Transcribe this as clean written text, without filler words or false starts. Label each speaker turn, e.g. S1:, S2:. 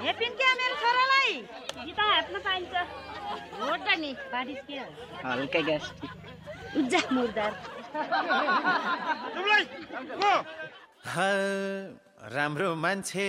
S1: हेपिन क्या मेरो छोरालाई गीता हातमा पाइन्छ हो त नि बारिस के
S2: हल्का ग्यास्ट्रिक
S1: उज्जा मुर्दार
S3: राम्रो मान्छे